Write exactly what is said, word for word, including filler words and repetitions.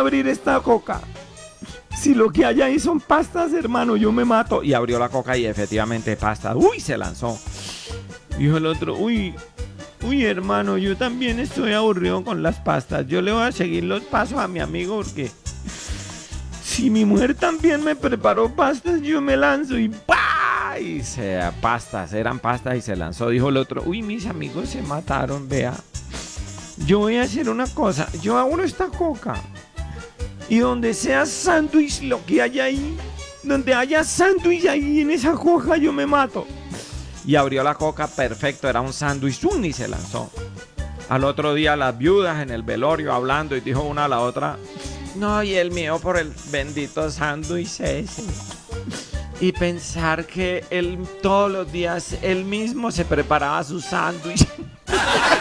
abrir esta coca. Si lo que hay ahí son pastas, hermano, yo me mato. Y abrió la coca y efectivamente pasta. Uy, se lanzó. Dijo el otro, uy, uy, hermano, yo también estoy aburrido con las pastas. Yo le voy a seguir los pasos a mi amigo porque si mi mujer también me preparó pastas, yo me lanzo y ¡pah! Y se pastas, eran pastas y se lanzó. Dijo el otro, uy, mis amigos se mataron, vea. Yo voy a hacer una cosa, yo abro esta coca y donde sea sándwich lo que haya ahí, donde haya sándwich ahí en esa coca, yo me mato. Y abrió la coca, perfecto, era un sándwich, ¡um! Y se lanzó. Al otro día las viudas en el velorio hablando y dijo una a la otra, no, y el mío por el bendito sándwich ese. Y pensar que él todos los días él mismo se preparaba su sándwich.